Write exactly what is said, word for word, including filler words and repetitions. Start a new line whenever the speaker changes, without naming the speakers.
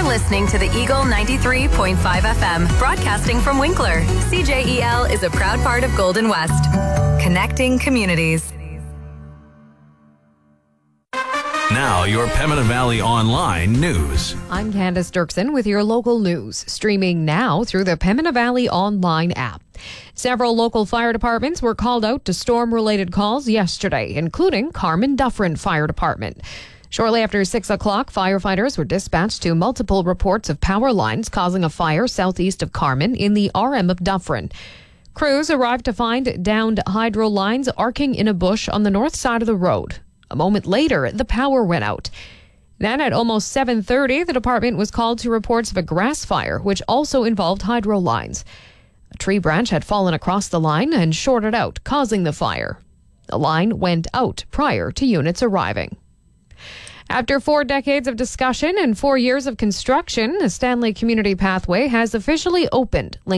listening to the Eagle ninety-three point five F M, broadcasting from Winkler. C J E L is a proud part of Golden West, connecting communities.
Now, your Pembina Valley Online news.
I'm Candace Dirksen with your local news, streaming now through the Pembina Valley Online app. Several local fire departments were called out to storm-related calls yesterday, including Carman Dufferin Fire Department. Shortly after six o'clock, firefighters were dispatched to multiple reports of power lines causing a fire southeast of Carman in the R M of Dufferin. Crews arrived to find downed hydro lines arcing in a bush on the north side of the road. A moment later, the power went out. Then at almost seven thirty, the department was called to reports of a grass fire, which also involved hydro lines. A tree branch had fallen across the line and shorted out, causing the fire. The line went out prior to units arriving. After four decades of discussion and four years of construction, the Stanley Community Pathway has officially opened,